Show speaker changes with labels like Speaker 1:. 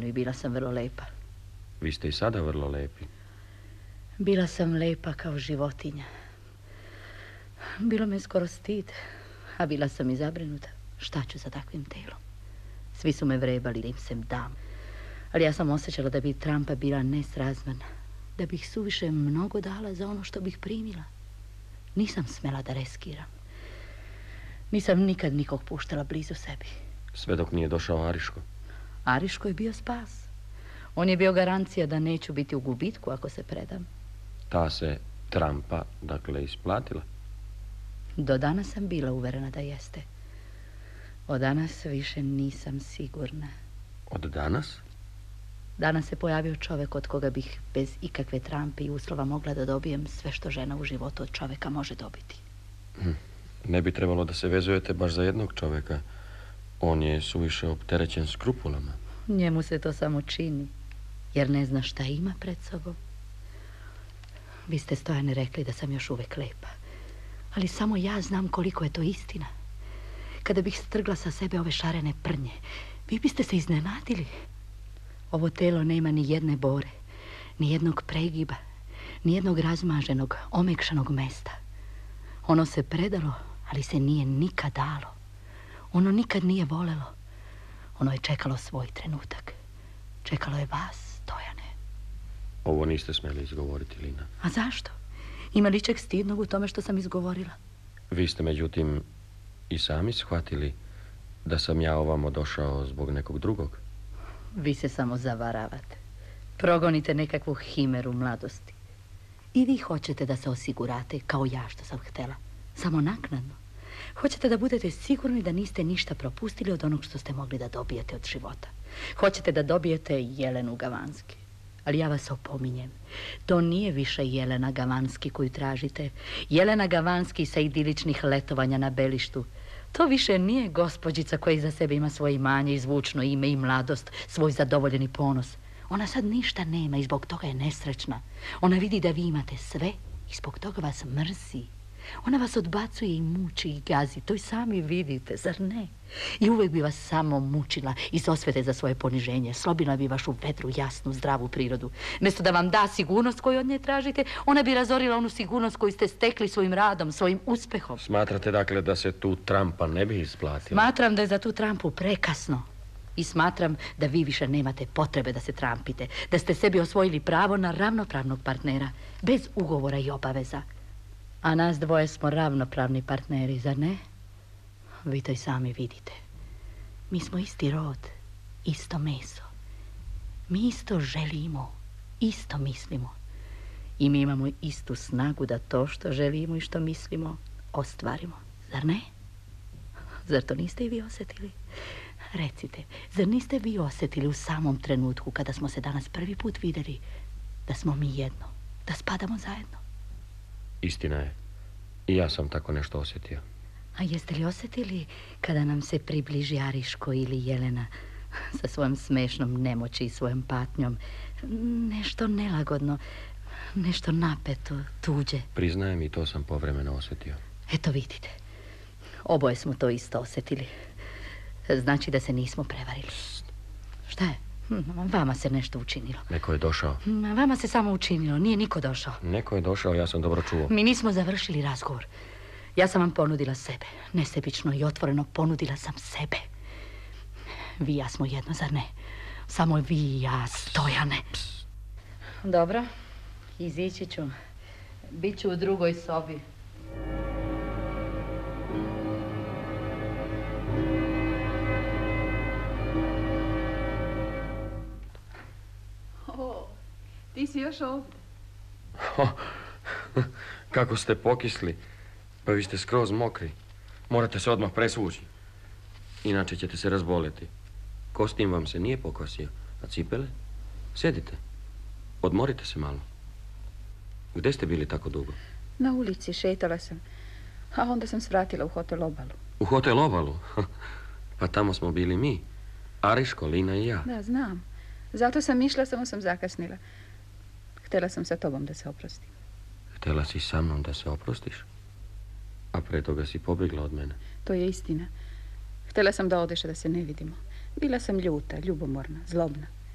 Speaker 1: i bila sam vrlo lepa.
Speaker 2: Vi ste i sada vrlo lepi.
Speaker 1: Bila sam lepa kao životinja. Bilo me skoro stid, a bila sam i zabrinuta. Šta ću sa takvim telom? Svi su me vrebali da im se dam. Ali ja sam osjećala da bi trampa bila nesrazmerna. Da bih suviše mnogo dala za ono što bih primila. Nisam smela da reskiram. Nisam nikad nikog puštala blizu sebi.
Speaker 2: Sve dok nije došao Ariško.
Speaker 1: Ariško je bio spas. On je bio garancija da neću biti u gubitku ako se predam.
Speaker 2: Ta se trampa, dakle, isplatila?
Speaker 1: Do danas sam bila uverena da jeste. Od danas više nisam sigurna.
Speaker 2: Od danas?
Speaker 1: Danas se pojavio čovjek od koga bih bez ikakve trampe i uslova mogla da dobijem sve što žena u životu od čovjeka može dobiti.
Speaker 2: Ne bi trebalo da se vezujete baš za jednog čovjeka. On je suviše opterećen skrupulama.
Speaker 1: Njemu se to samo čini, jer ne zna šta ima pred sobom. Vi ste, Stojane, rekli da sam još uvek lepa. Ali samo ja znam koliko je to istina. Kada bih strgla sa sebe ove šarene prnje, vi biste se iznenadili. Ovo telo nema ni jedne bore, ni jednog pregiba, ni jednog razmaženog, omekšanog mesta. Ono se predalo, ali se nije nikad dalo. Ono nikad nije volelo. Ono je čekalo svoj trenutak. Čekalo je vas, Stojane.
Speaker 2: Ovo niste smjeli izgovoriti, Lina.
Speaker 1: A zašto? Ima li čeg stidnog u tome što sam izgovorila?
Speaker 2: Vi ste, međutim, i sami shvatili da sam ja ovamo došao zbog nekog drugog.
Speaker 1: Vi se samo zavaravate. Progonite nekakvu himeru mladosti. I vi hoćete da se osigurate kao ja što sam htjela. Samo naknadno. Hoćete da budete sigurni da niste ništa propustili od onog što ste mogli da dobijete od života. Hoćete da dobijete Jelenu Gavanski. Ali ja vas opominjem. To nije više Jelena Gavanski koju tražite. Jelena Gavanski sa idiličnih letovanja na Belištu. To više nije gospođica koja iza sebe ima svoje imanje i zvučno ime i mladost, svoj zadovoljeni ponos. Ona sad ništa nema i zbog toga je nesrećna. Ona vidi da vi imate sve i zbog toga vas mrzi. Ona vas odbacuje i muči i gazi, to i sami vidite, zar ne? I uvijek bi vas samo mučila iz osvete za svoje poniženje. Slobila bi vašu vedru, jasnu, zdravu prirodu. Mjesto da vam da sigurnost koju od nje tražite, ona bi razorila onu sigurnost koju ste stekli svojim radom, svojim uspehom.
Speaker 2: Smatrate, dakle, da se tu trampa ne bi isplatila?
Speaker 1: Smatram da je za tu trampu prekasno. I smatram da vi više nemate potrebe da se trampite. Da ste sebi osvojili pravo na ravnopravnog partnera, bez ugovora i obaveza. A nas dvoje smo ravnopravni partneri, zar ne? Vi to i sami vidite. Mi smo isti rod, isto meso. Mi isto želimo, isto mislimo. I mi imamo istu snagu da to što želimo i što mislimo ostvarimo, zar ne? Zar to niste i vi osjetili? Recite, zar niste vi osjetili u samom trenutku kada smo se danas prvi put vidjeli da smo mi jedno, da spadamo zajedno?
Speaker 2: Istina je. I ja sam tako nešto osjetio.
Speaker 1: A jeste li osjetili kada nam se približi Ariško ili Jelena sa svojom smešnom nemoći i svojom patnjom? Nešto nelagodno, nešto napeto, tuđe.
Speaker 2: Priznajem, i to sam povremeno osjetio.
Speaker 1: Eto vidite, oboje smo to isto osjetili. Znači da se nismo prevarili. Šta je? Vama se nešto učinilo.
Speaker 2: Neko je došao.
Speaker 1: Vama se samo učinilo, nije niko došao.
Speaker 2: Neko je došao, ja sam dobro čuo.
Speaker 1: Mi nismo završili razgovor. Ja sam vam ponudila sebe. Nesebično i otvoreno ponudila sam sebe. Vi i ja smo jedno, zar ne? Samo vi i ja, Stojane. Dobro, izići ću. Biću u drugoj sobi.
Speaker 3: Ti si još ovdje.
Speaker 2: Kako ste pokisli. Pa vi ste skroz mokri. Morate se odmah presvući. Inače ćete se razboleti. Kostim vam se nije pokosio. A cipele? Sjedite. Odmorite se malo. Gde ste bili tako dugo?
Speaker 3: Na ulici šetala sam. A onda sam svratila u hotel Obalu.
Speaker 2: U hotel Obalu? Pa tamo smo bili mi. Ariško, Lina i ja.
Speaker 3: Da, znam. Zato sam išla, samo sam zakasnila. Htjela sam sa tobom da se oprostim.
Speaker 2: Htjela si sa mnom da se oprostiš? A pre toga si pobjegla od mene.
Speaker 3: To je istina. Htjela sam da odeš, da se ne vidimo. Bila sam ljuta, ljubomorna, zlobna.